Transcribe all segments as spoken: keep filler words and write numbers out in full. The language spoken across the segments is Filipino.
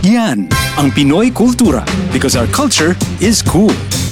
Yan ang Pinoy Kultura because our culture is cool.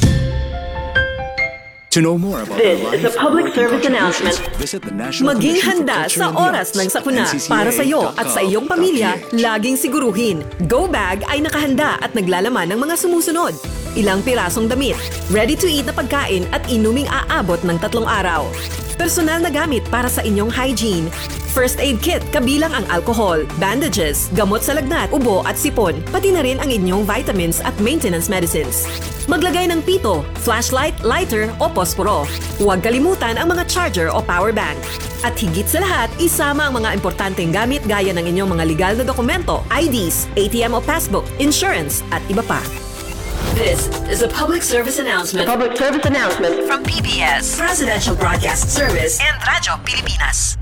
To know more about This is a public service announcement. Maging handa sa oras ng sakuna para sa iyo at sa iyong pamilya, laging siguruhin. Go Bag ay nakahanda at naglalaman ng mga sumusunod. Ilang pirasong damit, ready-to-eat na pagkain at inuming aabot ng tatlong araw. Personal na gamit para sa inyong hygiene. First aid kit kabilang ang alcohol, bandages, gamot sa lagnat, ubo at sipon, pati na rin ang inyong vitamins at maintenance medicines. Maglagay ng pito, flashlight, lighter o posporo. Huwag kalimutan ang mga charger o power bank. At higit sa lahat, isama ang mga importanteng gamit gaya ng inyong mga legal na dokumento, I Ds, A T M o passbook, insurance at iba pa. This is a public service announcement. Public service announcement from P B S, Presidential Broadcast Service, and Radyo Pilipinas.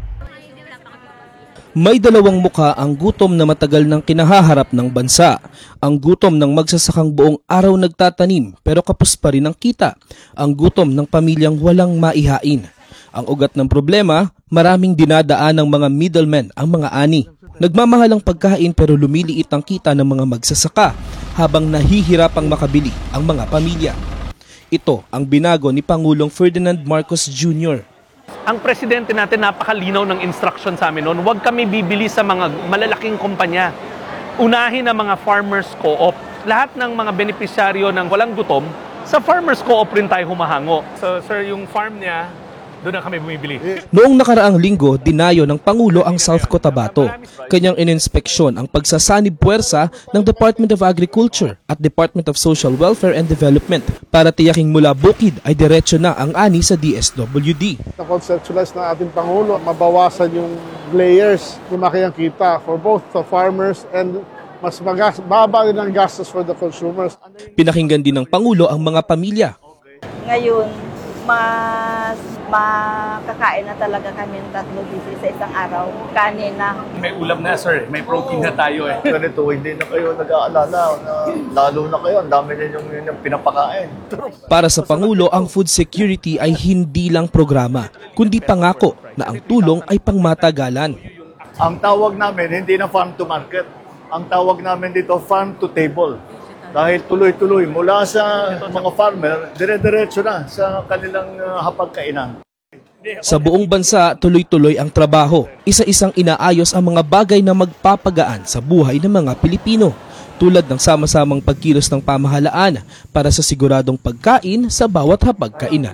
May dalawang mukha ang gutom na matagal nang kinahaharap ng bansa. Ang gutom ng magsasakang buong araw nagtatanim pero kapos pa rin ang kita. Ang gutom ng pamilyang walang maihain. Ang ugat ng problema, maraming dinadaan ng mga middlemen ang mga ani. Nagmamahal ang pagkain pero lumiliit ang kita ng mga magsasaka habang nahihirapang makabili ang mga pamilya. Ito ang binago ni Pangulong Ferdinand Marcos Junior Ang presidente natin napakalinaw ng instruction sa amin noon, huwag kami bibili sa mga malalaking kumpanya. Unahin ang mga farmers co-op. Lahat ng mga benepisyaryo ng walang gutom, sa farmers co-op rin tayo humahango. So sir, yung farm niya, doon na kami bumibili. Noong nakaraang linggo, dinayo ng Pangulo ang South Cotabato. Kanyang ininspeksyon ang pagsasanib puwersa ng Department of Agriculture at Department of Social Welfare and Development para tiyaking mula bukid ay diretso na ang ani sa D S W D. Na-conceptualize ng ating Pangulo, mabawasan yung layers, lumaki ang kita for both the farmers and mas magas, baba din ang gastos for the consumers. Pinakinggan din ng Pangulo ang mga pamilya. Ngayon, mas makakain na talaga kami ng tatlo busy sa isang araw. Kanin na. May ulam na sir, may protein na tayo eh. Ganito, hindi na kayo nag-aalala na lalo na kayo, ang dami na yung, yung pinapakain. Para sa Pangulo, ang food security ay hindi lang programa, kundi pangako na ang tulong ay pangmatagalan. Ang tawag namin, hindi na farm to market. Ang tawag namin dito, farm to table. Dahil tuloy-tuloy mula sa mga farmer, dire-diretso na sa kanilang uh, hapagkainan. Sa buong bansa, tuloy-tuloy ang trabaho. Isa-isang inaayos ang mga bagay na magpapagaan sa buhay ng mga Pilipino, tulad ng sama-samang pagkilos ng pamahalaan para sa siguradong pagkain sa bawat hapagkainan.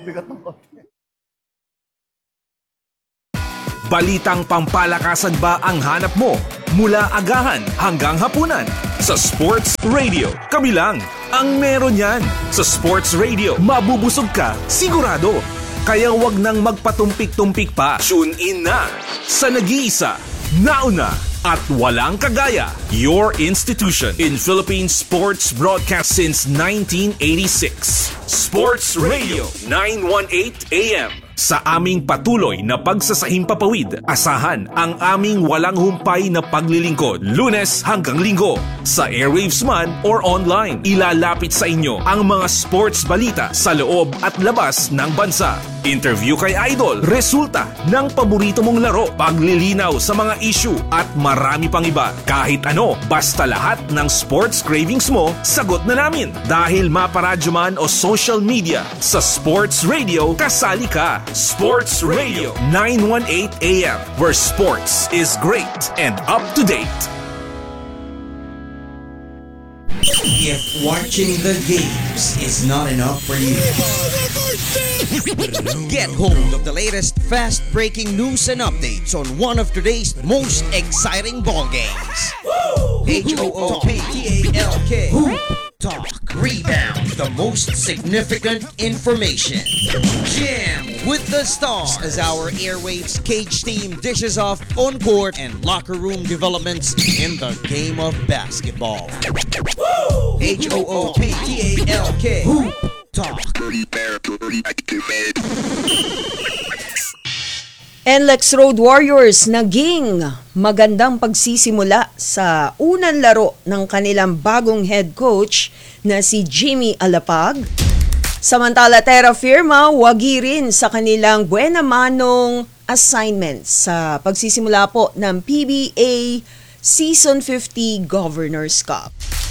Balitang pampalakasan ba ang hanap mo? Mula agahan hanggang hapunan. Sa Sports Radio, kami lang ang meron yan. Sa Sports Radio, mabubusog ka, sigurado. Kaya wag nang magpatumpik-tumpik pa. Tune in na sa nag-iisa, nauna at walang kagaya. Your institution in Philippine sports broadcast since nineteen eighty-six. Sports Radio, nine eighteen A M. Sa aming patuloy na pagsasahing papawid, asahan ang aming walang humpay na paglilingkod, Lunes hanggang Linggo. Sa airwaves man or online, ilalapit sa inyo ang mga sports balita sa loob at labas ng bansa. Interview kay Idol, resulta ng paborito mong laro, paglilinaw sa mga issue at marami pang iba. Kahit ano, basta lahat ng sports cravings mo, sagot na namin. Dahil maparadyo man o social media, sa Sports Radio, kasali ka. Sports Radio, nine eighteen A M, where sports is great and up to date. If watching the games is not enough for you, get hold of the latest fast-breaking news and updates on one of today's most exciting ball games. H O O P T A L K. Talk. Rebound. The most significant information. Jam with the stars as our airwaves cage team dishes off on-court and locker room developments in the game of basketball. H O O P T A L K. Talk. N L E X Road Warriors naging magandang pagsisimula sa unang laro ng kanilang bagong head coach na si Jimmy Alapag. Samantala Terra Firma wagi rin sa kanilang buena manong assignments sa pagsisimula po ng P B A Season fifty Governors Cup.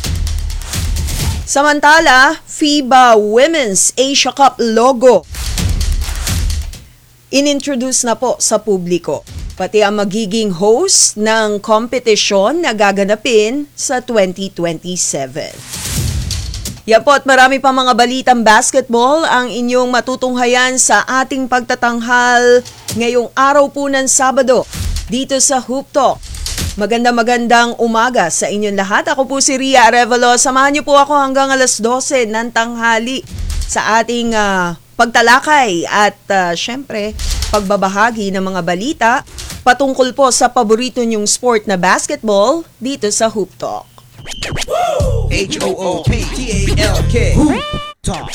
Samantala, FIBA Women's Asia Cup logo inintroduce na po sa publiko, pati ang magiging host ng kompetisyon na gaganapin sa twenty twenty-seven. Yan po at marami pa mga balitang basketball ang inyong matutunghayan sa ating pagtatanghal ngayong araw po ng Sabado dito sa Hoop Talk. Maganda magandang umaga sa inyong lahat. Ako po si Ria Arevalo. Samahan niyo po ako hanggang alas dose ng tanghali sa ating uh, pagtalakay at uh, syempre pagbabahagi ng mga balita patungkol po sa paborito niyong sport na basketball dito sa Hoop Talk. H O O P T A L K Hoop Talk.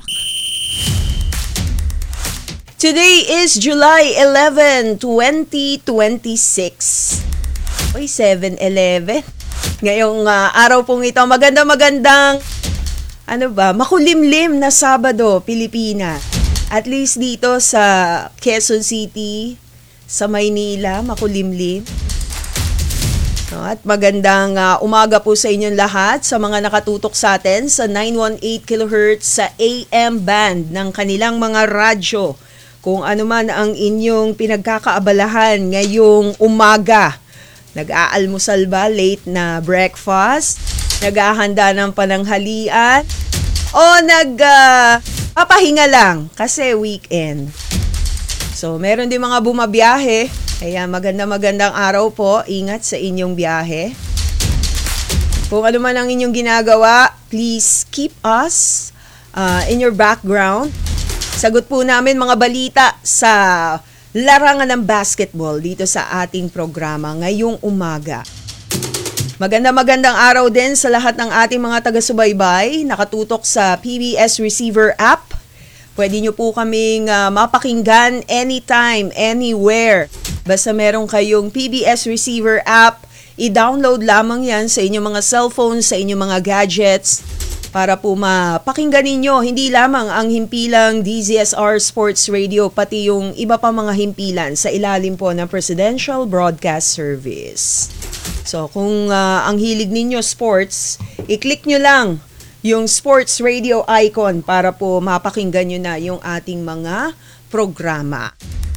Today is July eleventh, twenty twenty-six. Oy, seven eleven. Ngayong uh, araw pong ito, maganda-magandang, ano ba, makulimlim na Sabado, Pilipinas. At least dito sa Quezon City, sa Maynila, makulimlim. No, at magandang uh, umaga po sa inyong lahat sa mga nakatutok sa atin sa nine eighteen kilohertz sa A M band ng kanilang mga radyo. Kung ano man ang inyong pinagkakaabalahan ngayong umaga. Nag-aalmusal ba? Late na breakfast? Naghahanda ng pananghalian? O nag-papahinga uh, lang kasi weekend? So, meron din mga bumabiyahe. Kaya maganda-magandang araw po. Ingat sa inyong biyahe. Kung ano man ang inyong ginagawa, please keep us uh, in your background. Sagot po namin mga balita sa larangan ng basketball dito sa ating programa ngayong umaga. Maganda-magandang araw din sa lahat ng ating mga taga-subaybay, nakatutok sa P B S Receiver app. Pwede nyo po kaming uh, mapakinggan anytime, anywhere. Basta meron kayong P B S Receiver app, i-download lamang yan sa inyong mga cellphone, sa inyong mga gadgets, para po mapakinggan ninyo hindi lamang ang himpilang D Z S R Sports Radio, pati yung iba pa mga himpilan sa ilalim po ng Presidential Broadcast Service. So kung uh, ang hilig ninyo sports, i-click nyo lang yung Sports Radio icon para po mapakinggan nyo na yung ating mga programa.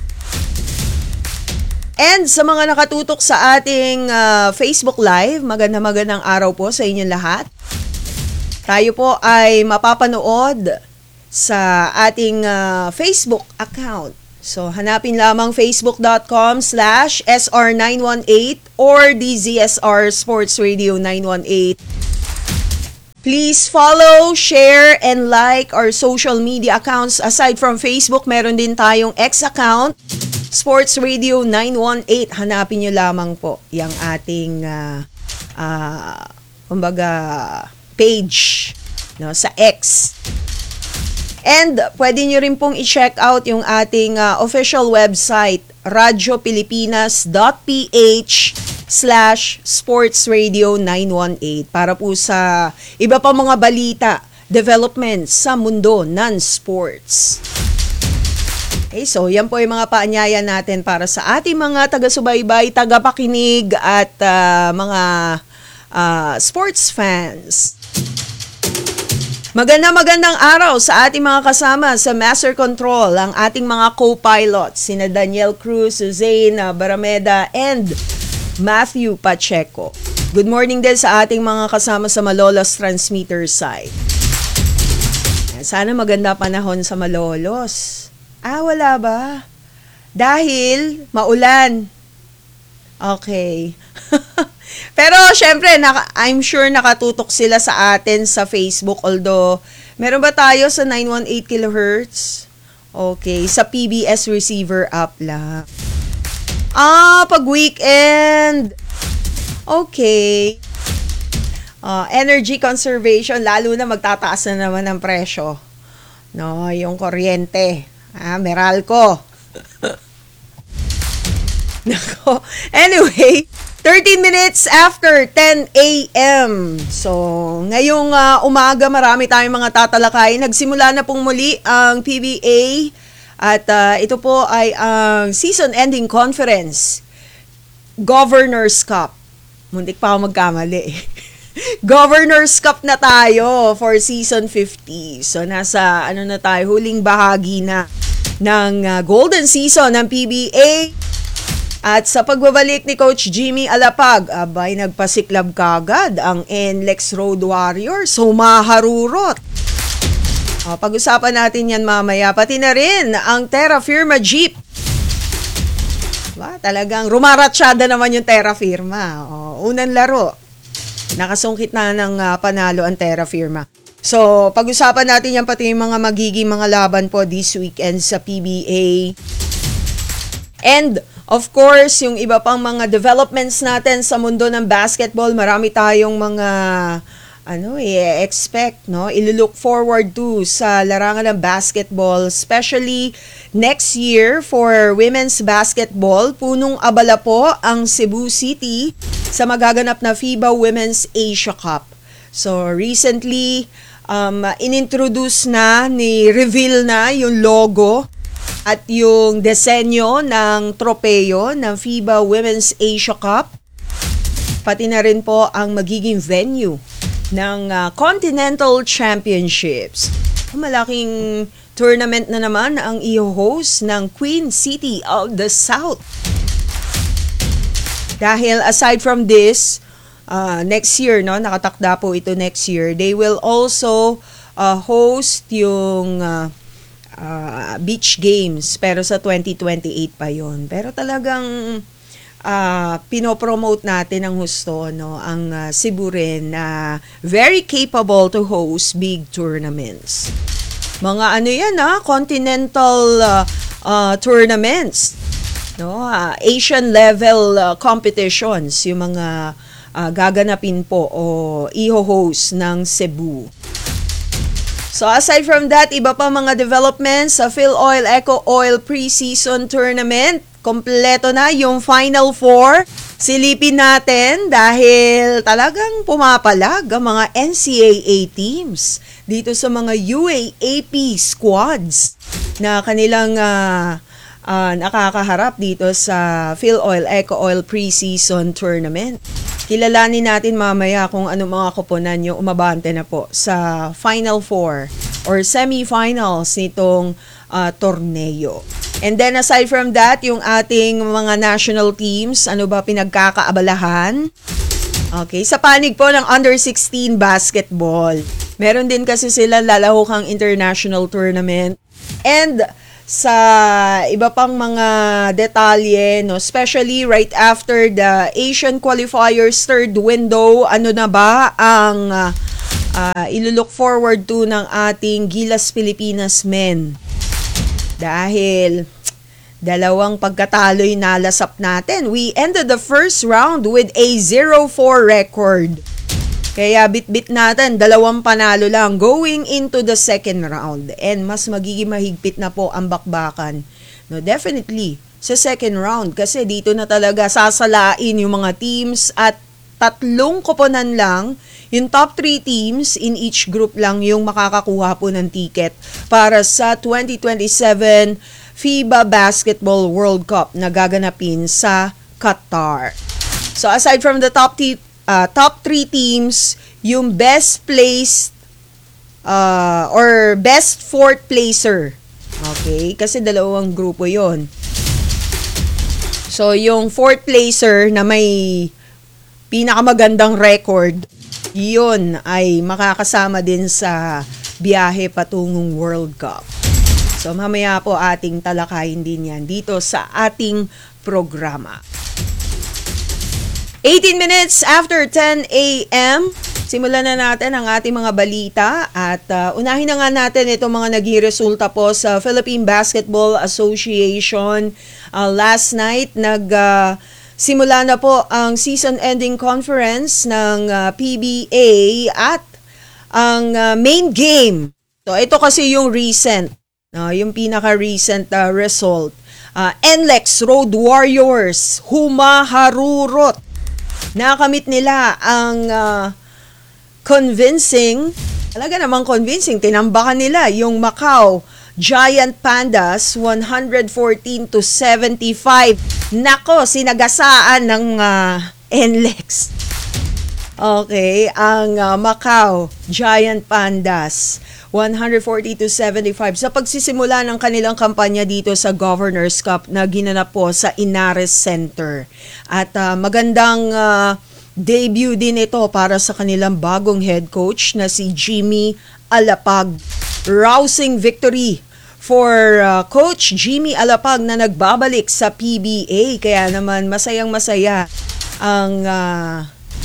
And sa mga nakatutok sa ating uh, Facebook Live, maganda-magandang araw po sa inyong lahat. Tayo po ay mapapanood sa ating uh, Facebook account. So, hanapin lamang facebook.com slash SR918 or D Z S R Sports Radio nine one eight. Please follow, share, and like our social media accounts. Aside from Facebook, meron din tayong X account, Sports Radio nine one eight. Hanapin nyo lamang po yung ating, uh, uh, kumbaga, page no, sa X. And pwede nyo rin pong i-check out yung ating uh, official website, radiopilipinas.ph slash sportsradio nine one eight para po sa iba pa mga balita, developments sa mundo ng sports. Okay, so yan po yung mga paanyaya natin para sa ating mga taga-subaybay, tagapakinig at uh, mga uh, sports fans. Maganda-magandang araw sa ating mga kasama sa Master Control, ang ating mga co-pilots, sina Daniel Cruz, Suzanne Barameda, and Matthew Pacheco. Good morning din sa ating mga kasama sa Malolos Transmitter side. Sana maganda panahon sa Malolos. Ah, wala ba? Dahil maulan. Okay. Pero syempre, naka, I'm sure nakatutok sila sa atin sa Facebook. Although, meron ba tayo sa nine one eight kilohertz? Okay, sa P B S Receiver app lang. Ah, pag weekend. Okay. Uh, energy conservation, lalo na magtataas na naman ang presyo. No, yung kuryente. Ah, Meralco. Nako. Anyway, thirteen minutes after ten a.m. So, ngayong uh, umaga marami tayong mga tatalakayin. Nagsimula na pong muli ang P B A at uh, ito po ay ang season-ending conference, Governors Cup. muntik pa ako magkamali. Governor's Cup na tayo for season fifty. So nasa ano na tayo, huling bahagi na ng uh, golden season ng P B A. At sa pagbabalik ni Coach Jimmy Alapag, abay nagpasiklab kagad ang N L E X Road Warriors. Humaharurot. O, pag-usapan natin yan mamaya. Pati na rin ang Terra Firma Jeep. Ba, talagang rumaratsyada naman yung Terra Firma. O, unang laro. Nakasungkit na ng uh, panalo ang Terra Firma. So, pag-usapan natin yan pati yung mga magiging mga laban po this weekend sa P B A. And, of course, yung iba pang mga developments natin sa mundo ng basketball, marami tayong mga ano, i-expect, no? I-look forward to sa larangan ng basketball, especially next year for women's basketball. Punong abala po ang Cebu City sa magaganap na FIBA Women's Asia Cup. So, recently, um, inintroduce na, ni-reveal na yung logo at yung disenyo ng tropeyo ng FIBA Women's Asia Cup. Pati na rin po ang magiging venue ng uh, Continental Championships. Malaking tournament na naman ang i-host ng Queen City of the South. Dahil aside from this, uh, next year, no, nakatakda po ito next year, they will also uh, host yung uh, uh, beach games, pero sa twenty twenty-eight pa yon. Pero talagang uh, pinopromote natin ang husto, no, ang uh, Cebu rin na uh, very capable to host big tournaments. Mga ano yan, ha? Continental uh, uh, tournaments, no, uh, Asian level uh, competitions, yung mga uh, gaganapin po o i-host ng Cebu. So aside from that, iba pa mga developments sa Philoil Eco Oil Pre-Season Tournament. Kompleto na yung Final Four. Silipin natin dahil talagang pumapalag ang mga N C A A teams dito sa mga U A A P squads na kanilang uh, uh, nakakaharap dito sa Philoil Eco Oil Pre-Season Tournament. Kilalanin natin mamaya kung ano mga koponan yung umabante na po sa Final Four or semifinals nitong uh, torneo. And then aside from that, yung ating mga national teams, ano ba pinagkakaabalahan? Okay, sa panig po ng under sixteen basketball. Meron din kasi sila lalahokang international tournament. And sa iba pang mga detalye, no, especially right after the Asian qualifiers third window, ano na ba ang uh, uh, ilulook forward to ng ating Gilas Pilipinas men? Dahil dalawang pagkatalo'y nalasap natin. We ended the first round with a zero four record. Kaya bit-bit natin, dalawang panalo lang going into the second round. And mas magiging mahigpit na po ang bakbakan. No, definitely, sa second round. Kasi dito na talaga sasalain yung mga teams at tatlong koponan lang, yung top three teams in each group lang yung makakakuha po ng ticket para sa twenty twenty-seven FIBA Basketball World Cup na gaganapin sa Qatar. So aside from the top t- Uh, top three teams, yung best placed uh, or best fourth placer. Okay? Kasi dalawang grupo yon. So, yung fourth placer na may pinakamagandang record, yun ay makakasama din sa biyahe patungong World Cup. So, mamaya po ating talakayin din yan dito sa ating programa. eighteen minutes after ten a.m. Simulan na natin ang ating mga balita at uh, unahin na nga natin itong mga naging resulta po sa Philippine Basketball Association. Uh, last night, nag, uh, simula na po ang season-ending conference ng uh, P B A at ang uh, main game. So, ito kasi yung recent, uh, yung pinaka-recent uh, result. Uh, N L E X Road Warriors, humaharurot. Nakamit nila ang uh, convincing, talaga namang convincing, tinambakan nila yung Macau Giant Pandas one fourteen to seventy-five. Nako, sinagasaan ng uh, N L E X. Okay, ang uh, Macau Giant Pandas one forty to seventy-five sa pagsisimula ng kanilang kampanya dito sa Governors Cup na ginanap po sa Inares Center. At uh, magandang uh, debut din ito para sa kanilang bagong head coach na si Jimmy Alapag. Rousing victory for uh, Coach Jimmy Alapag na nagbabalik sa P B A. Kaya naman masayang masaya ang uh,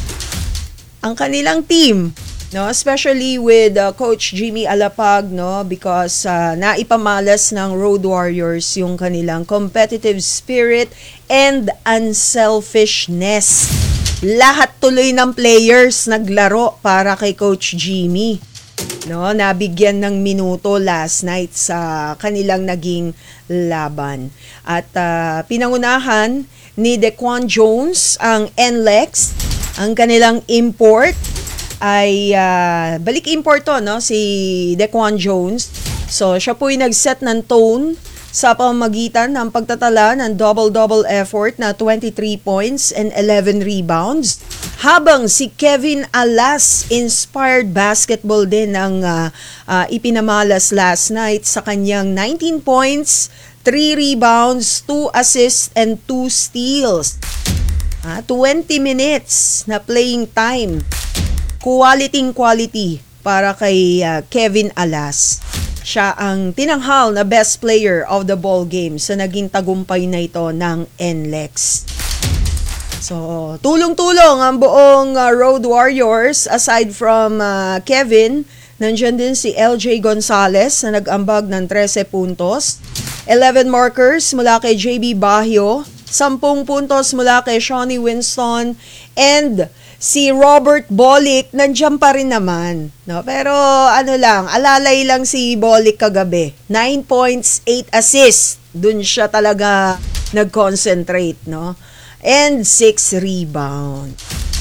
ang kanilang team, no, especially with uh, Coach Jimmy Alapag, no, because uh, naipamalas ng Road Warriors yung kanilang competitive spirit and unselfishness. Lahat tuloy ng players naglaro para kay Coach Jimmy. No, nabigyan ng minuto last night sa kanilang naging laban. At uh, pinangunahan ni Dequan Jones ang N L E X. Ang kanilang import ay uh, balik import to, no, si Dequan Jones. So siya po yung nag-set ng tone sa pamamagitan ng pagtatala ng double-double effort na twenty-three points and eleven rebounds. Habang si Kevin Alas, inspired basketball din ang uh, uh, ipinamalas last night sa kanyang nineteen points, three rebounds, two assists, and two steals. Ah, twenty minutes na playing time. Quality quality para kay uh, Kevin Alas. Siya ang tinanghal na best player of the ball game sa naging tagumpay na ito ng N L E X. So, tulong-tulong ang buong uh, Road Warriors. Aside from uh, Kevin, nandiyan din si L J Gonzalez na nag-ambag ng thirteen puntos. eleven markers mula kay J B Bahio. ten puntos mula kay Shawnee Winston. And si Robert Bolick, nandiyan pa rin naman. No? Pero ano lang, alalay lang si Bolick kagabi. nine points, eight assists. Dun siya talaga nag-concentrate, no? And six rebound.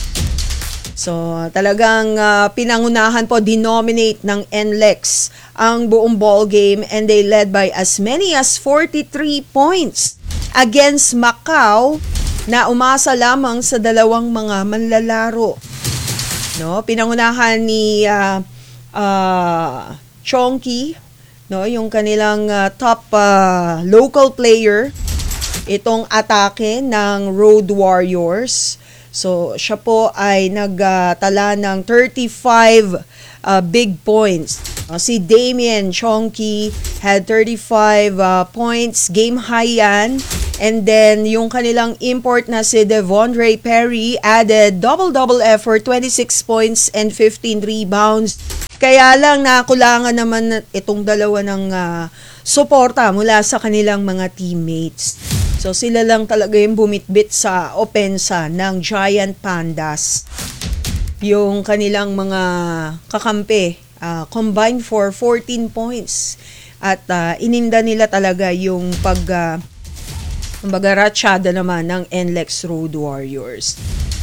So, talagang uh, pinangunahan po, dinominate ng N L E X ang buong ball game and they led by as many as forty-three points against Macau na umasa lamang sa dalawang mga manlalaro. No, pinangunahan ni uh, uh, Chonky, no, yung kanilang uh, top uh, local player, itong atake ng Road Warriors. So, siya po ay nagtala uh, ng thirty-five uh, big points. Uh, si Damien Chonky had thirty-five uh, points, game high yan. And then, yung kanilang import na si Devondre Perry added double-double effort, twenty-six points and fifteen rebounds. Kaya lang nakulangan naman itong dalawa ng uh, suporta mula sa kanilang mga teammates. So, sila lang talaga yung bumitbit sa opensa ng Giant Pandas. Yung kanilang mga kakampi, uh, combined for fourteen points. At uh, ininda nila talaga yung pag... Uh, Kumbaga, ratsyada naman ng N L E X Road Warriors.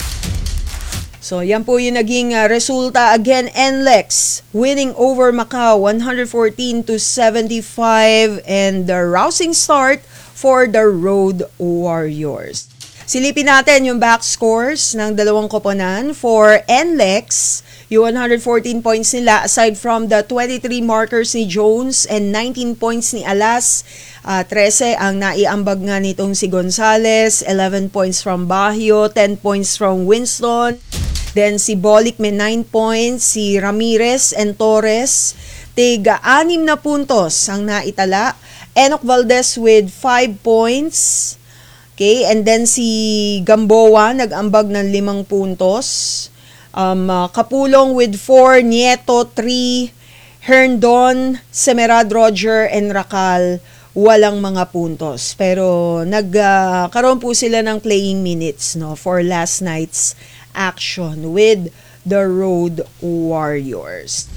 So, yan po yung naging uh, resulta. Again, N L E X winning over Macau one fourteen to seventy-five and the rousing start for the Road Warriors. Silipin natin yung back scores ng dalawang koponan for N L E X. Yung one fourteen points nila aside from the twenty-three markers ni Jones and nineteen points ni Alas. Uh, thirteen ang naiambag nga nitong si Gonzalez, eleven points from Bahio, ten points from Winston. Then si Bolick may nine points, si Ramirez and Torres, tiga anim na puntos ang naitala. Enoch Valdez with five points. Okay, and then si Gamboa nag-ambag ng limang puntos. Um, uh, Kapulong with four, Nieto three, Herndon, Semerad Roger, and Racal walang mga puntos. Pero nagkaroon uh, po sila ng playing minutes, no, for last night's action with the Road Warriors.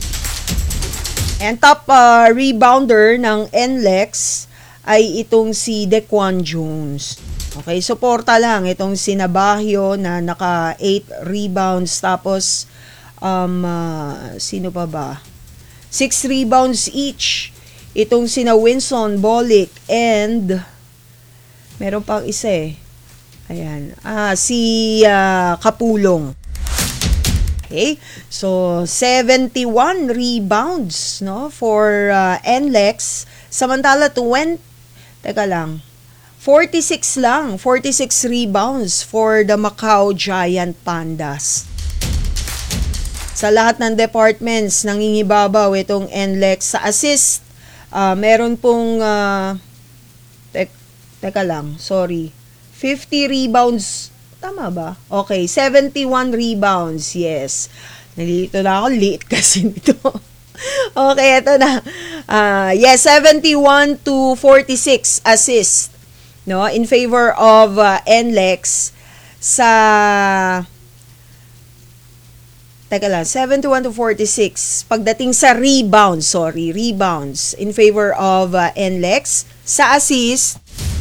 And top uh, rebounder ng N L E X ay itong si Dequan Jones. Okay, suporta lang itong si Nabahio na naka eight rebounds. Tapos, um, uh, sino pa ba? six rebounds each. Itong sina Winston, Bolick, and meron pang isa eh. Ayan. Ah, si uh, Kapulong. Okay? So, seventy-one rebounds, no, for uh, N L E X. Samantala, twenty, teka lang, forty-six lang, forty-six rebounds for the Macau Giant Pandas. Sa lahat ng departments, nangingibabaw itong N L E X. Sa assist, uh, meron pong, uh, tek, teka lang, sorry, fifty rebounds. Tama ba? Okay, seventy-one rebounds, yes. Nalito na ako, late kasi nito. Okay, ito na. Uh, yes, seventy-one to forty-six assist, no, in favor of uh, N L E X sa, teka lang, seventy-one to forty-six. Pagdating sa rebounds, sorry, rebounds in favor of uh, N L E X. Sa assist,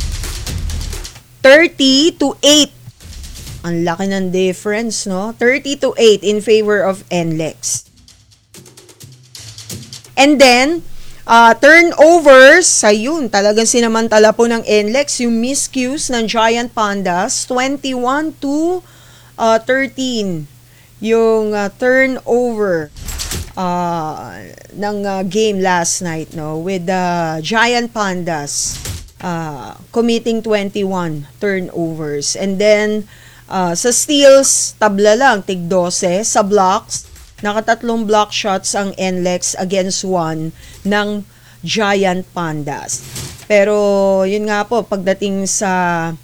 thirty to eight. Ang laki ng difference, no? thirty to eight in favor of N L E X. And then, uh, turnovers, ayun, talagang sinamantala po ng N L E X yung miscues ng Giant Pandas, twenty-one to thirteen yung uh, turnover uh, ng uh, game last night, no? With the uh, Giant Pandas uh, committing twenty-one turnovers. And then, Uh, sa steals, tabla lang, tig twelve. Sa blocks, nakatatlong block shots ang N L E X against one ng Giant Pandas. Pero, yun nga po, pagdating sa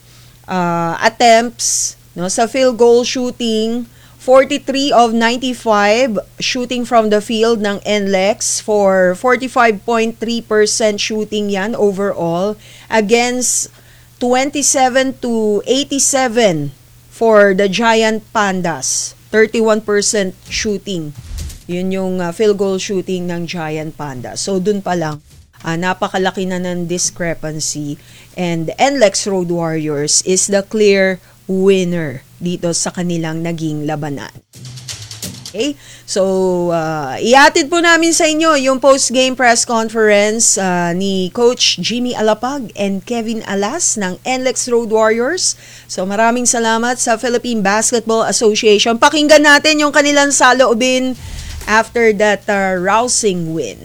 uh, attempts, no, sa field goal shooting, forty-three of ninety-five shooting from the field ng N L E X for forty-five point three percent shooting yan overall against twenty-seven to eighty-seven for the Giant Pandas, thirty-one percent shooting. Yun yung uh, field goal shooting ng Giant Pandas. So, dun pa lang, uh, napakalaki na ng discrepancy. And N L E X Road Warriors is the clear winner dito sa kanilang naging labanan. Okay? So, uh, iatid po namin sa inyo yung post-game press conference uh, ni Coach Jimmy Alapag and Kevin Alas ng N L E X Road Warriors. So, maraming salamat sa Philippine Basketball Association. Pakinggan natin yung kanilang saloobin after that uh, rousing win.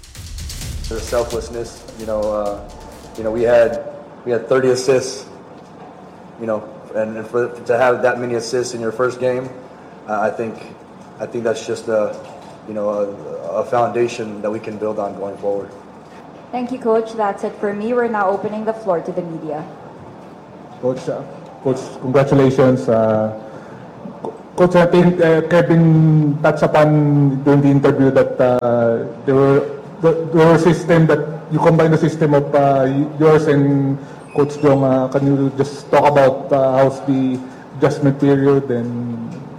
The selflessness, you know, uh, you know, we had we had thirty assists, you know, and, and for to have that many assists in your first game, uh, I think. I think that's just a, you know, a, a foundation that we can build on going forward. Thank you, Coach. That's it for me. We're now opening the floor to the media. Coach, uh, Coach, congratulations. Uh, Coach, I think uh, Kevin touched upon during the interview that uh, there were there were system that you combine the system of uh, yours and Coach Jong. Uh, can you just talk about uh, how's the adjustment period and?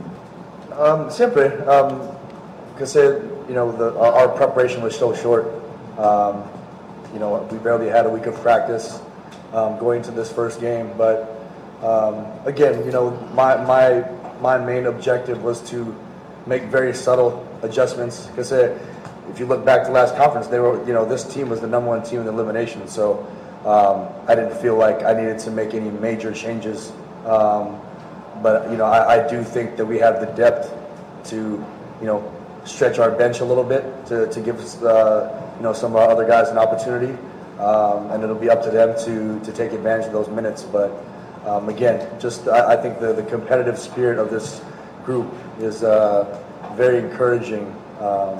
Um, Siyempre, um, kasi, you know, the, our, our preparation was so short. Um, you know, we barely had a week of practice um, going to this first game. But um, again, you know, my my my main objective was to make very subtle adjustments. Because if you look back to last conference, they were, you know, this team was the number one team in the elimination. So um, I didn't feel like I needed to make any major changes. Um, But, you know, I, I do think that we have the depth to, you know, stretch our bench a little bit to, to give, uh, you know, some other guys an opportunity. Um, and it'll be up to them to, to take advantage of those minutes. But, um, again, just I, I think the, the competitive spirit of this group is uh, very encouraging um,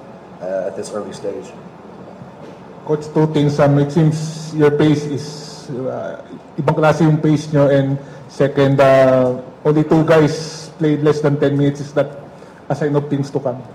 at this early stage. Coach, two things. Um, it seems your pace is, uh, ibang klase yung pace nyo, and second, uh, only two guys played less than ten minutes. Is that a sign of things to come?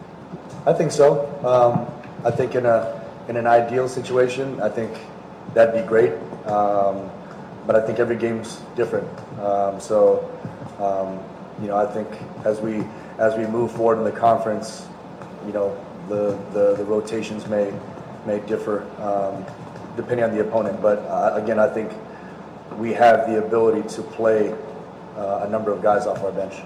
I think so. Um, I think in a in an ideal situation, I think that'd be great. Um, but I think every game's different. Um, so, um, you know, I think as we as we move forward in the conference, you know, the the, the rotations may may differ um, depending on the opponent. But uh, again, I think we have the ability to play uh, a number of guys off our bench.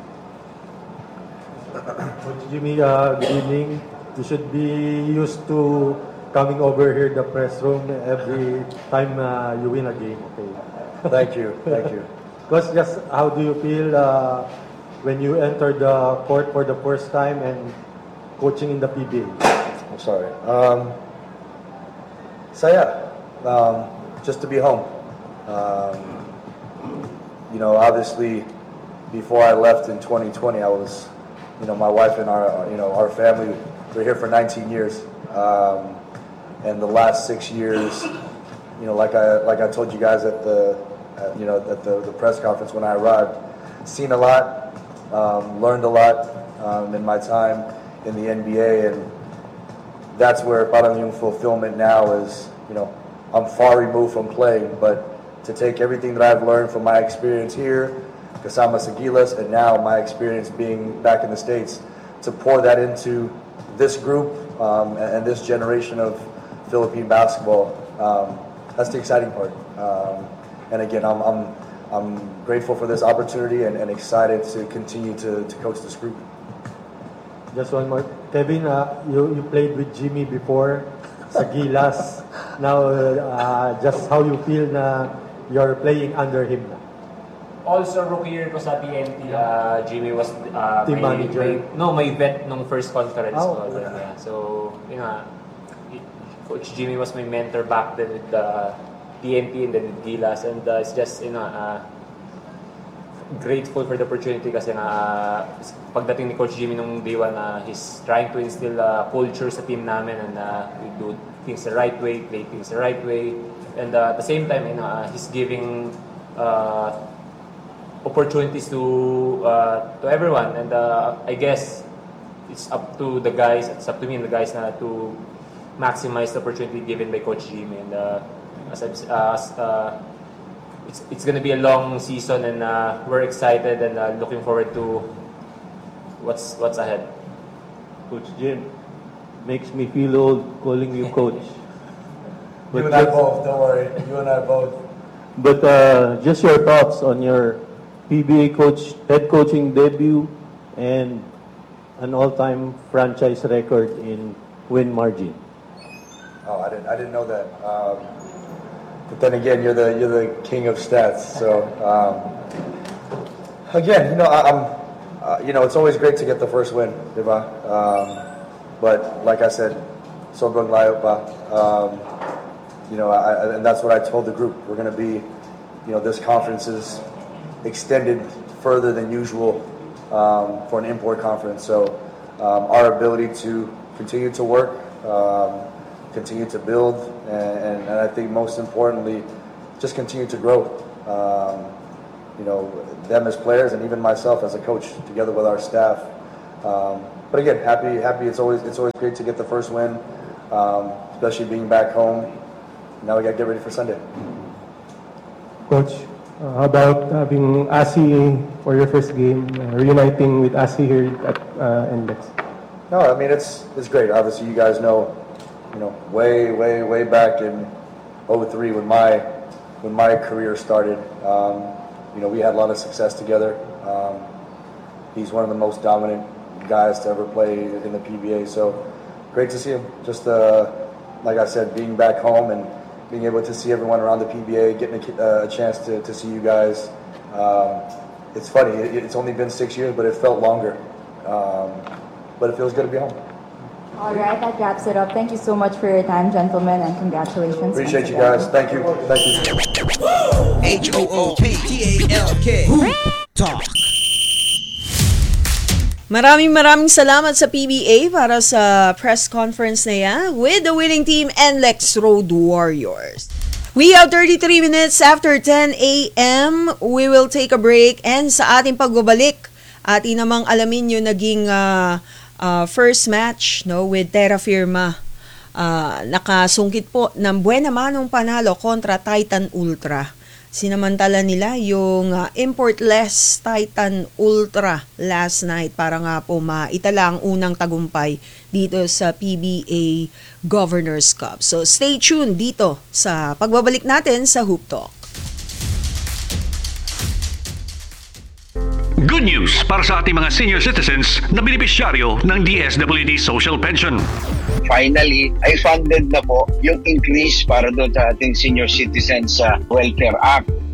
Coach Jimmy, uh, good evening. You should be used to coming over here the press room every time uh, you win a game. Okay. Thank you, thank you. Because just how do you feel uh, when you entered the court for the first time and coaching in the P B A? I'm sorry. Um, saya, um, just to be home. Um, you know, obviously, before I left in twenty twenty, I was, you know, my wife and our, you know, our family, we were here for nineteen years. Um, and the last six years, you know, like I, like I told you guys at the, at, you know, at the, the press conference when I arrived, seen a lot, um, learned a lot um, in my time in the N B A, and that's where parang yung fulfillment now is, you know, I'm far removed from playing, but to take everything that I've learned from my experience here, kasama sa Gilas, and now my experience being back in the States, to pour that into this group um, and, and this generation of Philippine basketball, um, that's the exciting part. Um, and again, I'm, I'm, I'm grateful for this opportunity and, and excited to continue to, to coach this group. Just one more. Kevin, uh, you, you played with Jimmy before sa Gilas. Now, uh, just how you feel na you're playing under him na? Also, rookie year ko sa T N T, uh, Jimmy was uh, Team my, manager? my, no, my vet nung first conference Oh, ko. okay. Yeah. So, you know, Coach Jimmy was my mentor back then with the T N T and then with Gilas, and uh, it's just, you know, uh, grateful for the opportunity kasi nga uh, pagdating ni Coach Jimmy nung day one, uh, he's trying to instill uh, culture sa team namin, and uh, we do things the right way, play things the right way, and uh, at the same time, you know, uh, he's giving uh, opportunities to uh, to everyone, and uh, I guess it's up to the guys, it's up to me and the guys na to maximize the opportunity given by Coach Jimmy, and uh, as I've, uh, as, uh, it's it's gonna be a long season, and uh, we're excited and uh, looking forward to what's what's ahead. Coach Jim, makes me feel old calling you coach. You and I both, don't worry. You and I both. But uh, just your thoughts on your P B A coach, head coaching debut, and an all-time franchise record in win margin. Oh, I didn't. I didn't know that. Um, but then again, you're the you're the king of stats. So um, again, you know, I, I'm. Uh, you know, it's always great to get the first win, diba? Um, but like I said, sobrang layo pa. Um, you know, I, and that's what I told the group. We're going to be, you know, this conference is extended further than usual um, for an import conference. So um, our ability to continue to work, um, continue to build, and, and, and I think most importantly, just continue to grow. Um, you know, them as players and even myself as a coach, together with our staff. Um, but again, happy, happy. It's always, it's always great to get the first win, um, especially being back home. Now we got to get ready for Sunday. Coach, uh, how about having Asi for your first game, uh, reuniting with Asi here at uh, N B E X? No, I mean it's it's great. Obviously, you guys know, you know, way, way, way back in oh three when my when my career started. Um, you know, we had a lot of success together. Um, he's one of the most dominant guys to ever play in the P B A. So great to see him. Just uh, like I said, being back home and being able to see everyone around the P B A, getting a, uh, a chance to, to see you guys. Um, it's funny. It, it's only been six years, but it felt longer. Um, but it feels good to be home. All right, that wraps it up. Thank you so much for your time, gentlemen, and congratulations. Appreciate you guys. Thank you. Thank you. H O O P T A L K Hoop Talk. Maraming maraming salamat sa P B A para sa press conference na yan with the winning team N L E X Road Warriors. We have thirty-three minutes after ten a.m. We will take a break, and sa ating pagbabalik, atin namang alamin yung naging uh, uh, first match no with Terra Firma. Uh, nakasungkit po ng buena manong panalo kontra Titan Ultra. Sinamantala nila yung uh, importless Titan Ultra last night para nga po maitala ang unang tagumpay dito sa P B A Governors Cup. So stay tuned dito sa pagbabalik natin sa Hoop Talk. Good news para sa ating mga senior citizens na benepisyaryo ng D S W D Social Pension. Finally, ay funded na po yung increase para doon sa ating senior citizens sa Welfare Act.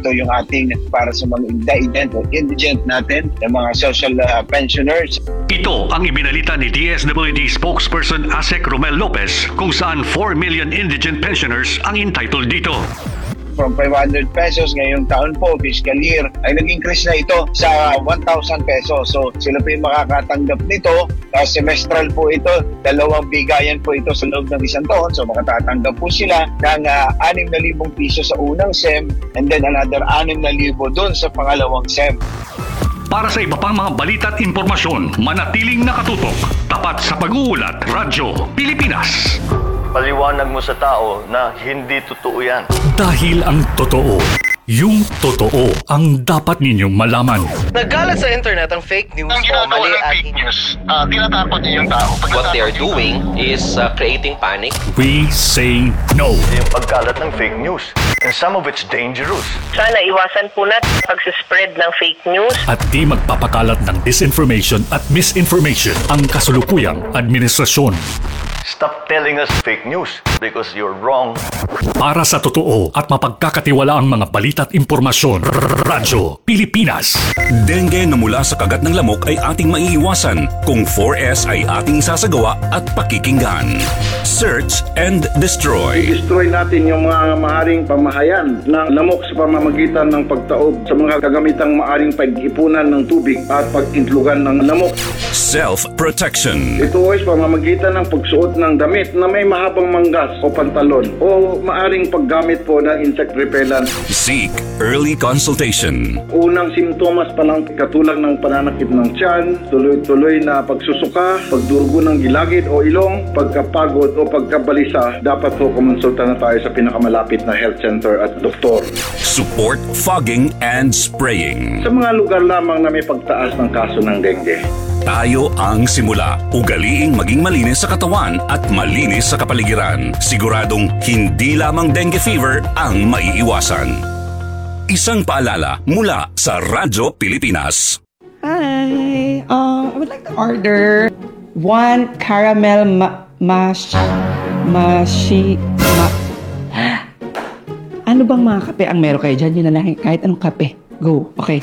Ito yung ating para sa mga indigent o indigent natin, yung mga social uh, pensioners. Ito ang ibinalita ni D S W D spokesperson Asek Romel Lopez kung saan four million indigent pensioners ang entitled dito. From five hundred pesos ngayong taon po, fiscal year, ay nag-increase na ito sa one thousand pesos. So sila po yung makakatanggap nito. Uh, semestral po ito, dalawang bigayan po ito sa loob ng isang taon. So makatatanggap po sila ng uh, anim na libong piso sa unang S E M and then another anim na libo doon sa pangalawang S E M. Para sa iba pang mga balita at impormasyon, manatiling nakatutok. Tapat sa pag-uulat, Radyo Pilipinas. Paliwanag mo sa tao na hindi totoo yan. Dahil ang totoo, yung totoo ang dapat ninyong malaman. Nagkalat sa internet ang fake news o mali at fake news. Uh, tinatapon niyo yung tao. What they are doing is uh, creating panic. We say no. Yung pagkalat ng fake news. And some of it's dangerous. Sana iwasan po natin pag-spread ng fake news. At di magpapakalat ng disinformation at misinformation ang kasulukuyang administrasyon. Stop telling us fake news because you're wrong. Para sa totoo at mapagkakatiwalaang mga balita at impormasyon, Radyo Pilipinas. Dengue na mula sa kagat ng lamok ay ating maiiwasan kung four S ay ating isasagawa at pakikinggan. Search and destroy. I-destroy natin yung mga maaring pamahayan ng lamok sa pamamagitan ng pagtaob sa mga kagamitang maaring pag-ipunan ng tubig at pag-intlugan ng lamok. Self-protection. Ito ay pamamagitan ng pagsuot ng damit na may mahabang manggas o pantalon o maaring paggamit po ng insect repellent. Seek early consultation. Unang simptomas pa lang katulad ng pananakit ng tiyan, tuloy-tuloy na pagsusuka, pagdurugo ng gilagid o ilong, pagkapagod o pagkabalisa, dapat po kumonsulta na tayo sa pinakamalapit na health center at doktor. Support fogging and spraying. Sa mga lugar lamang na may pagtaas ng kaso ng dengue. Tayo ang simula. Ugaliing maging malinis sa katawan at malinis sa kapaligiran. Siguradong hindi lamang dengue fever ang maiiwasan. Isang paalala mula sa Radyo Pilipinas. Hi, uh, I would like to order one caramel ma mash mashi ma Ano bang mga kape ang meron kayo dyan? Yun na lang, kahit anong kape. Go, okay.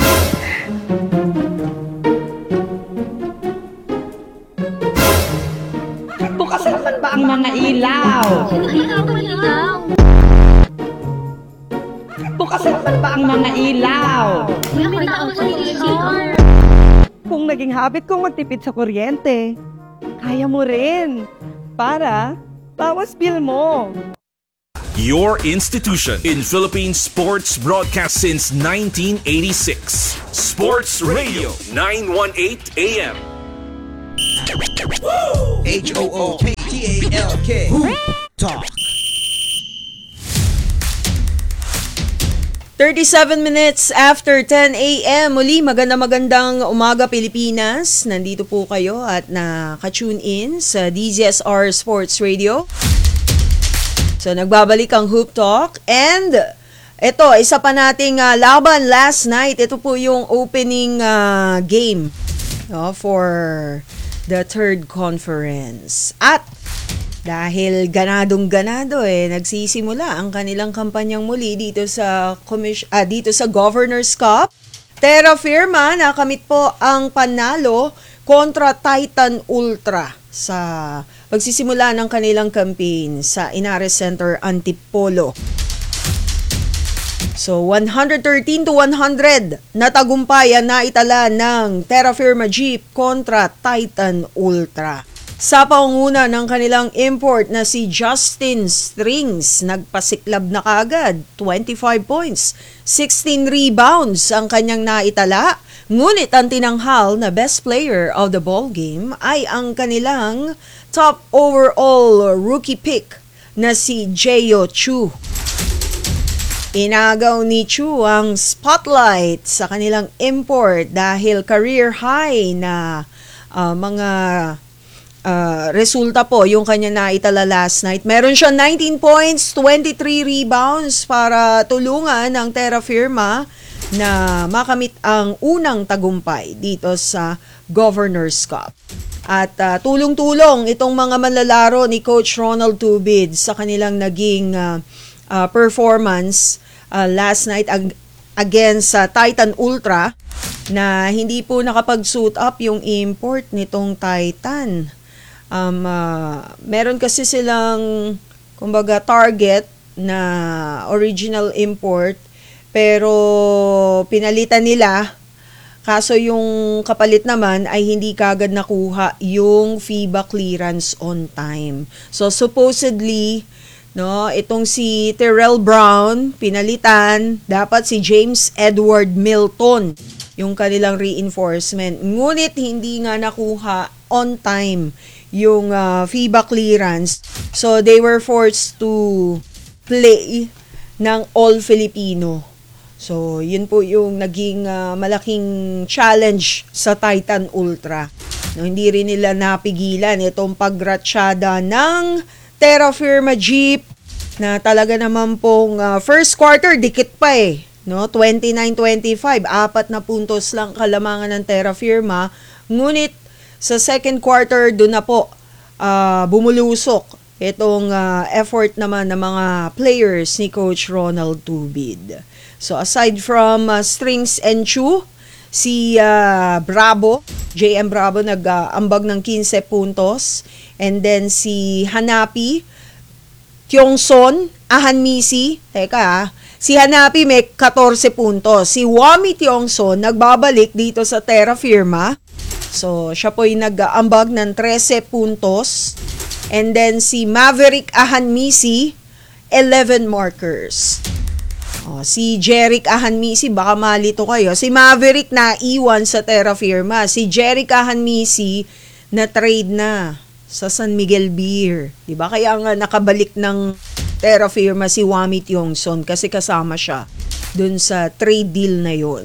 Bukas naman ba ang mga ilaw? Bukas naman ba ang mga ilaw? Kung naging habit kong magtipid sa kuryente, kaya mo rin. Para bawas bill mo. Your institution in Philippine sports broadcast since nineteen eighty-six. Sports Radio nine eighteen A M. H O O P T A L K Hoop Talk. thirty-seven minutes after ten A M Muli, maganda magandang umaga Pilipinas. Nandito po kayo at naka-tune in sa D Z S R Sports Radio. So, nagbabalik ang Hoop Talk. And, ito, isa pa nating uh, laban last night. Ito po yung opening uh, game no, for the third conference. At, dahil ganadong-ganado eh, nagsisimula ang kanilang kampanyang muli dito sa, commission, ah, dito sa Governor's Cup. Terra Firma, nakamit po ang panalo kontra Titan Ultra sa pagsisimula ng kanilang campaign sa Inares Center, Antipolo. So, one thirteen to one hundred na tagumpayan na itala ng Terra Firma Jeep kontra Titan Ultra. Sa pangunguna ng kanilang import na si Justin Strings, nagpasiklab na kaagad, twenty-five points, sixteen rebounds ang kanyang naitala. Ngunit ang tinanghal na best player of the ball game ay ang kanilang top overall rookie pick na si Jeyo Chu. Inagaw ni Chu ang spotlight sa kanilang import dahil career high na uh, mga uh, resulta po yung kanya naitala last night. Meron siya nineteen points, twenty-three rebounds para tulungan ng Terra Firma na makamit ang unang tagumpay dito sa Governor's Cup. At uh, tulong-tulong itong mga manlalaro ni Coach Ronald Tubid sa kanilang naging uh, uh, performance uh, last night ag- against sa Titan Ultra na hindi po nakapag-suit up yung import nitong Titan. Um, uh, meron kasi silang kumbaga target na original import pero pinalitan nila. Kaso yung kapalit naman ay hindi kagad nakuha yung FIBA clearance on time. So supposedly, no, itong si Terrell Brown pinalitan, dapat si James Edward Milton yung kanilang reinforcement. Ngunit hindi nga nakuha on time yung uh, FIBA clearance. So they were forced to play ng All Filipino. So, yun po yung naging uh, malaking challenge sa Titan Ultra. No, hindi rin nila napigilan itong pagratsyada ng Terra Firma Jeep na talaga naman pong uh, first quarter, dikit pa eh. No? twenty-nine twenty-five, apat na puntos lang kalamangan ng Terra Firma. Ngunit sa second quarter, doon na po uh, bumulusok itong uh, effort naman ng mga players ni Coach Ronald Tubid. So aside from uh, Strings and Chu, si uh, Bravo, J M Bravo nag-ambag uh, ng fifteen puntos. And then si Hanapi, Tiongson, Ahanmisi, teka ah, si Hanapi may fourteen puntos. Si Wami Tiongson nagbabalik dito sa Terra Firma. So siya po'y nag-ambag ng thirteen puntos. And then si Maverick Ahanmisi, eleven markers. Oh, si Jeric Ahanmisi, baka malito kayo. Si Maverick na iwan sa Terra Firma. Si Jeric Ahanmisi na trade na sa San Miguel Beer. Diba? Kaya nga nakabalik ng Terra Firma si Wami Tiongson kasi kasama siya dun sa trade deal na yon.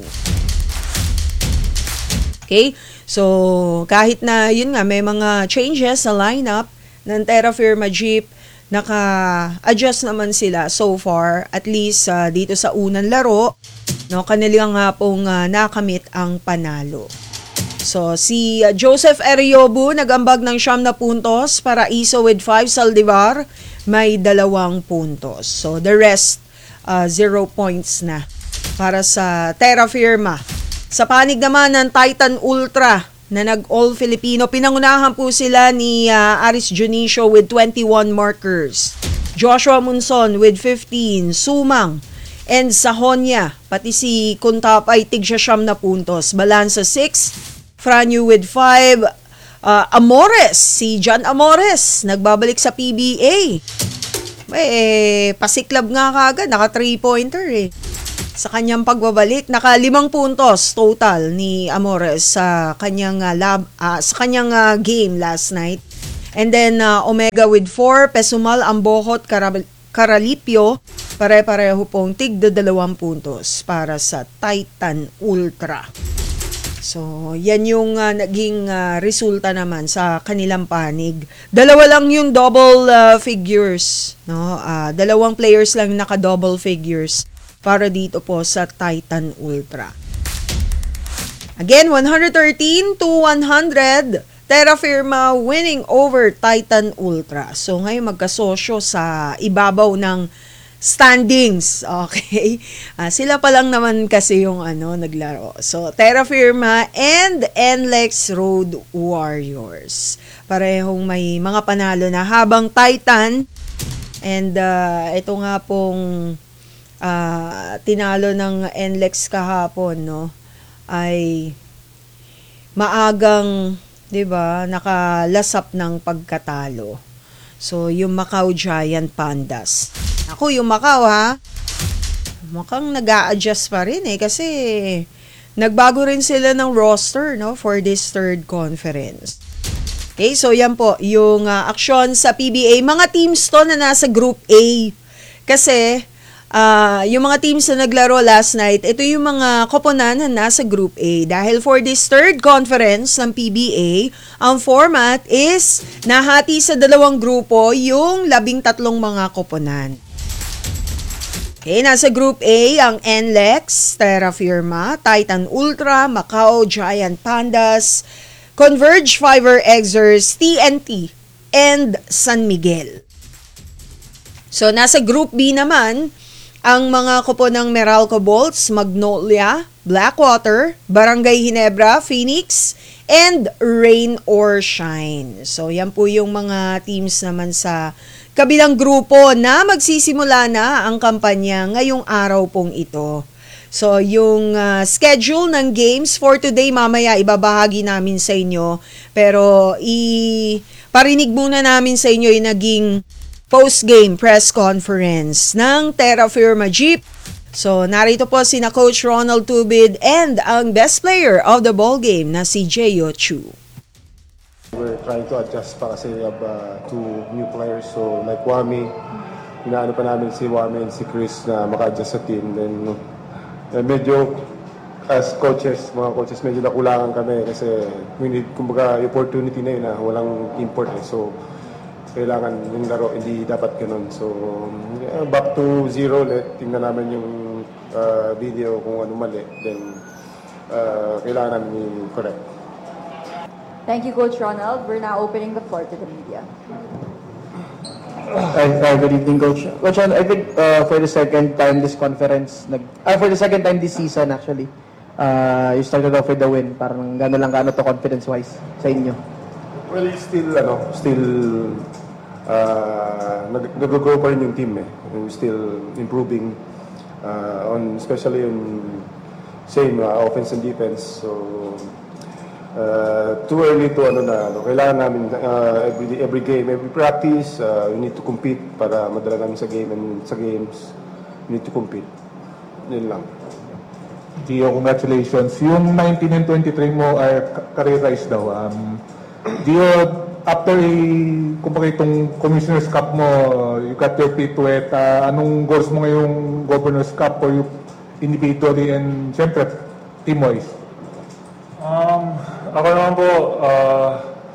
Okay? So, kahit na yun nga, may mga changes sa lineup ng Terra Firma Jeep, naka-adjust naman sila so far, at least uh, dito sa unang laro, no, kanilang nga pong uh, nakamit ang panalo. So, si uh, Joseph Ariobu nag-ambag ng siyam na puntos, Paraiso with five, Saldivar may dalawang puntos. So, the rest, uh, zero points na para sa Terra Firma. Sa panig naman ng Titan Ultra, na nag-All Filipino, pinangunahan po sila ni uh, Aris Junicio with twenty-one markers. Joshua Munson with fifteen, Sumang and Sahonia, pati si Kuntapay tig siyam na puntos. Balansa six, Franyu with five, uh, Amores, si John Amores, nagbabalik sa P B A. Eh, pasiklab nga kagad, naka three-pointer eh. Sa kanyang pagbabalik, naka limang puntos total ni Amores sa kanyang uh, lab, uh, sa kanyang uh, game last night. And then uh, Omega with four, Pesumal, Ambohot, Karab- Karalipyo, pare-pareho pong tigda dalawang puntos para sa Titan Ultra. So, yan yung uh, naging uh, resulta naman sa kanilang panig. Dalawa lang yung double uh, figures, no? Uh, dalawang players lang naka-double figures para dito po sa Titan Ultra. Again, one thirteen to one hundred, Terra Firma winning over Titan Ultra. So ngayon magkasosyo sa ibabaw ng standings. Okay? Uh, sila pa lang naman kasi yung ano naglaro. So Terra Firma and N L E X Road Warriors. Parehong may mga panalo na, habang Titan and uh, ito nga pong Uh, tinalo ng N L E X kahapon, no, ay maagang, 'di ba, nakalasap ng pagkatalo. So yung Macau Giant Pandas. Ako yung Macau ha, mukhang nag-a-adjust pa rin eh kasi nagbago rin sila ng roster, no, for this third conference. Okay, so yan po yung uh, aksyon sa P B A. Mga teams to na nasa Group A kasi Uh, yung mga teams na naglaro last night, ito yung mga koponan na nasa Group A. Dahil for this third conference ng P B A, ang format is nahati sa dalawang grupo yung labing tatlong mga koponan. Okay, nasa Group A ang N L E X, Terra Firma, Titan Ultra, Macau Giant Pandas, Converge Fiber Exers, T N T, and San Miguel. So, nasa Group B naman, ang mga kupo ng Meralco Bolts, Magnolia, Blackwater, Barangay Ginebra, Phoenix, and Rain or Shine. So yan po yung mga teams naman sa kabilang grupo na magsisimula na ang kampanya ngayong araw pong ito. So yung uh, schedule ng games for today mamaya ibabahagi namin sa inyo. Pero iparinig muna namin sa inyo yung naging post-game press conference ng Terra Firma Jeep. So, narito po sina Coach Ronald Tubid and ang best player of the ball game na si Jeyo Chu. We're trying to adjust pa kasi we have uh, two new players. So, like Wami, inaano pa namin si Wami and si Chris na maka-adjust sa team. Then, uh, medyo, as coaches, mga coaches, medyo nakulangan kami kasi we need, kumbaga, opportunity na yun na walang import eh. So, kailangan yung laro, hindi dapat ganun. So, yeah, back to zero ulit. Tingnan namin yung uh, video kung ano mali. Then, uh, kailangan namin i-correct. Thank you, Coach Ronald. We're now opening the floor to the media. Hi, hi, good evening, Coach. Coach, I think uh, for the second time this conference, nag, uh, for the second time this season actually, uh, you started off with the win. Parang gano'n lang gaano to confidence-wise sa inyo? Well, it's still, ano, still, uh, nag-grow pa rin yung team eh. We're still improving, uh, on, especially on same uh, offense and defense. So, uh, too early to, ano na, ano, kailangan namin uh, every, every game, every practice, uh, we need to compete para madala namin sa game and sa games, we need to compete. Yun lang. Gio, congratulations. Yung nineteen and twenty-three mo are career-rise daw. Um, Gio, after a, kumbaga itong Commissioner's Cup mo, you got your feet wet, uh, anong goals mo ngayong Governor's Cup for you individually and siyempre team-wise? Um, ako naman po, uh,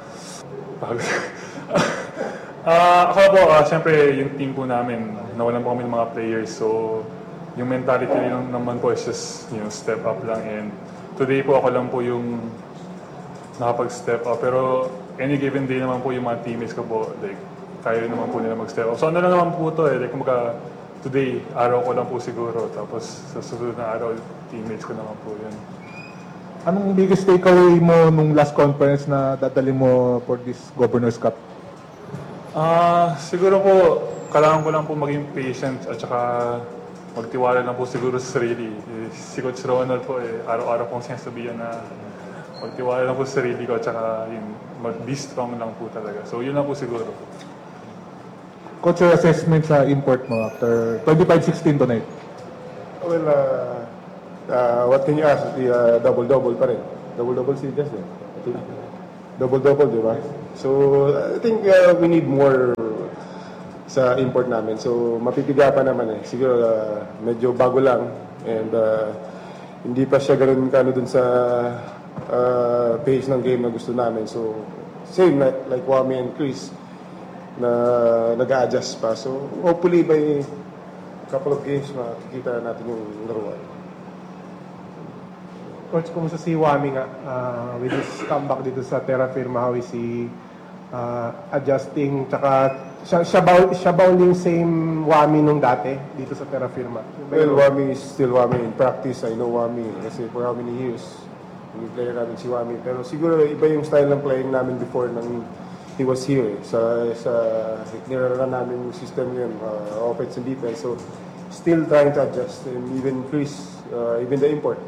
uh, ako po, uh, siyempre yung team po namin, nawalan po kami ng mga players, so yung mentality lang naman po is just, you know, step up lang, and today po ako lang po yung nakapag-step up. Pero any given day naman po yung mga teammates ko po, like, kaya naman po nila mag-step up. So ano lang naman po to eh, like, kumbaga, today, araw ko lang po siguro. Tapos sa susunod na araw, teammates ko naman po yun. Anong biggest takeaway mo nung last conference na dadali mo for this Governor's Cup? Ah, uh, siguro po, kailangan ko lang po maging patient at saka magtiwala lang po siguro sa sarili. Si Coach Ronald po eh, araw-araw pong sinasabihan na magtiwala lang po sa sarili ko at saka yung mag-be strong lang po talaga. So yun lang po siguro. Coach, your assessment sa import mo after twenty-five sixteen tonight? Well, uh, uh, what can you ask? The uh, double-double pa rin. Double-double si Justin. Double-double, di ba? So, I think uh, we need more sa import namin. So, mapipiga pa naman eh. Siguro, uh, medyo bago lang. And uh, hindi pa siya ganun kano dun sa uh, pace ng game na gusto namin. So, same like, like Wami and Chris na nag-a-adjust pa. So, hopefully by couple of games makikita natin yung laruan. Coach, kumusta si Wami nga uh, with this comeback dito sa Terra Firma? How is he uh, adjusting? Tsaka siya, siya, ba, siya ba yung same Wami nung dati dito sa Terra Firma? Well, Wami is still Wami. In practice, I know Wami kasi for how many years yung player namin si Wami. Pero siguro iba yung style ng playing namin before nang he was here. Eh. Sa, sa niraran namin yung system yun, uh, offense and defense. So, still trying to adjust. And even Chris, uh, even the import.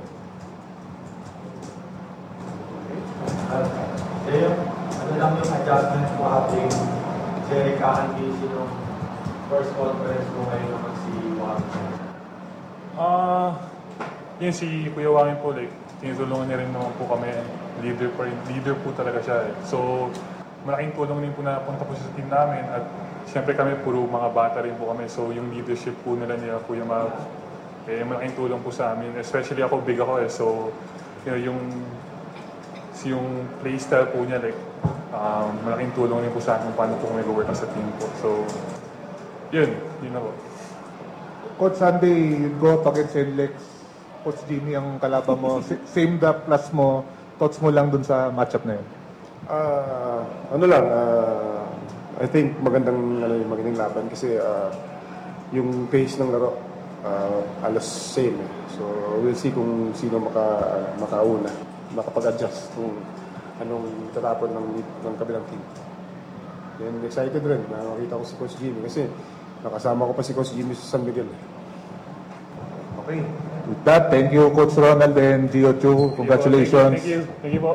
Deo, ano lang yung adjustment mo ating Jeric Kahanbisi nung first conference mo ngayon naman si Wami? Ah, uh, yun si Kuya Wami po, like, tinutulungan niya rin naman po kami. Leader pa rin, leader po talaga siya eh. So, malaking tulong din po na punta po sa team namin at siyempre kami puro mga bata rin po kami. So, yung leadership po nila niya, Kuya Mag, eh, malaking tulong po sa amin. Especially ako, big ako eh. So, you know, yung yung playstyle po niya, like, um, malaking tulong rin po sa akin kung paano po kami go-work sa team po. So, yun, yun ako. Coach, Sunday, you go up against Lex. Coach Jimmy ang kalaban mo. Same the plus mo, thoughts mo lang dun sa matchup na yun? Uh, ano lang, uh, I think magandang, ano, magandang laban kasi uh, yung pace ng laro, uh, alas same. Eh. So we'll see kung sino maka, makauna, makapag-adjust kung anong tatapon ng, ng kabilang team. Then excited rin na makita ko si Coach Jimmy kasi nakasama ko pa si Coach Jimmy sa San Miguel. Okay. With that, thank you Coach Ronald and Gio Chu. Congratulations. Thank you. Thank you po.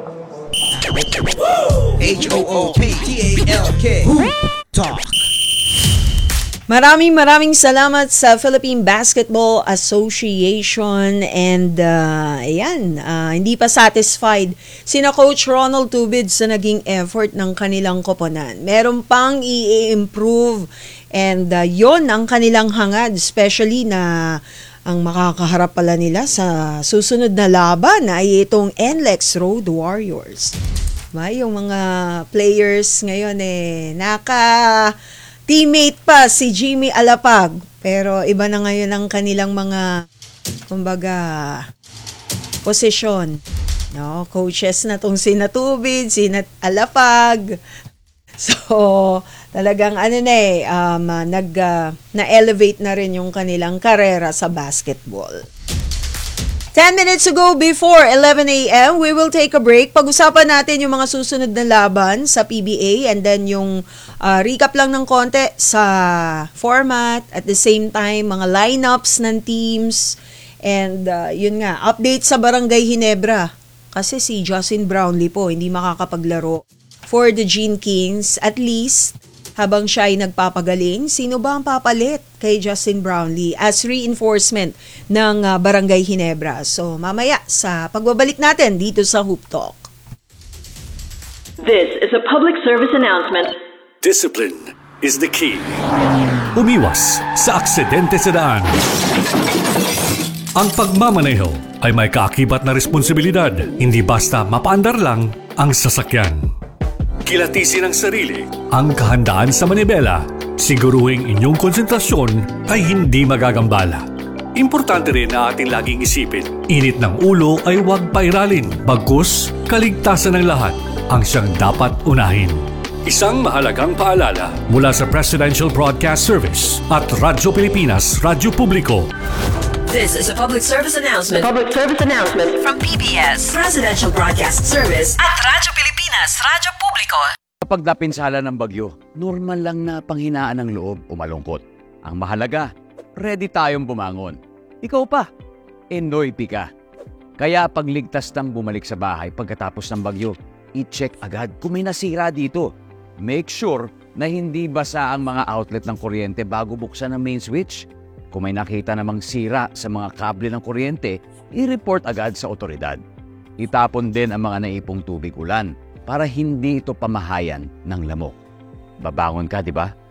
H O O P T A L K Hoop Talk. Maraming maraming salamat sa Philippine Basketball Association and uh, ayan, uh, hindi pa satisfied sina Coach Ronald Tubid sa naging effort ng kanilang koponan. Meron pang i-improve and uh, yon ang kanilang hangad, especially na ang makakaharap pala nila sa susunod na laban ay itong N L E X Road Warriors. May yung mga players ngayon eh naka teammate pa si Jimmy Alapag, pero iba na ngayon ang kanilang mga, kumbaga, posisyon. No? Coaches na tong sina Tubid, sina Alapag. So, talagang ano na eh, um, nag, uh, na-elevate na rin yung kanilang karera sa basketball. ten minutes to go before eleven a.m. We will take a break. Pag-usapan natin yung mga susunod na laban sa P B A and then yung uh, recap lang ng konti sa format. At the same time, mga lineups ng teams. And uh, yun nga, update sa Barangay Ginebra. Kasi si Justin Brownlee po hindi makakapaglaro for the Gene Kings. At least, habang siya ay nagpapagaling, sino ba ang papalit kay Justin Brownlee as reinforcement ng uh, Barangay Ginebra? So, mamaya sa pagbabalik natin dito sa Hoop Talk. This is a public service announcement. Discipline is the key. Umiwas sa aksidente sa daan. Ang pagmamaneho ay may kaakibat na responsibilidad, hindi basta mapaandar lang ang sasakyan. Kilatisin ang sarili, ang kahandaan sa manibela, siguruhing inyong konsentrasyon ay hindi magagambala. Importante rin na ating laging isipin, init ng ulo ay huwag pairalin, bagkus kaligtasan ng lahat ang siyang dapat unahin. Isang mahalagang paalala mula sa Presidential Broadcast Service at Radyo Pilipinas, Radyo Publiko. This is a public service announcement. Public service announcement from P B S, Presidential Broadcast Service at Radyo Pilipinas, Radyo Publiko. Kapag napinsala ng bagyo, normal lang na panghinaan ng loob o malungkot. Ang mahalaga, ready tayong bumangon. Ikaw pa, enoy pika. Kaya pagligtas ng bumalik sa bahay pagkatapos ng bagyo, i-check agad kung may nasira dito. Make sure na hindi basa ang mga outlet ng kuryente bago buksan ang main switch. Kung may nakita namang sira sa mga kable ng kuryente, i-report agad sa otoridad. Itapon din ang mga naipong tubig ulan para hindi ito pamahayan ng lamok. Babangon ka, di ba?